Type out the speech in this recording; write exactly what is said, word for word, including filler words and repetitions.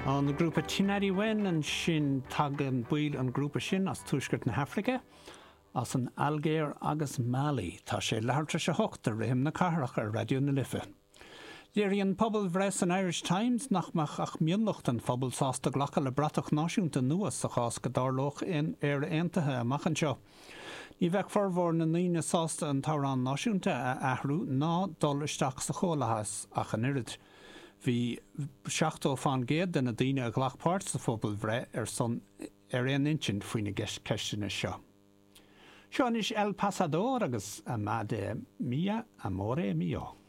An grúpa Tinari Wen an sin tag an buil an grúpa sin as túisgurt na Hafrika, as an Algéir agus Mali, tá sé lehartra se hocht a réim na carach ar radio na Lifa. Léirí an pobl bhreis an Irish Times nachmach ach mionlacht an phobal sásta ghlacha le bratach náisiúnta nuas sa chás go darloch in ar aontathe amach anseo. Ní bheith formhór na naoine sásta an tárán náisiúnta a ahrú ná dul isteach sa chólahas ach an irid. Bhí seachtó fan géad den na daoine a ghlachpáirt sa phobal bhre ar son ar aon intin faoine ceistena seo. Seán is El Pasador agus a mad Mia Amore Mio.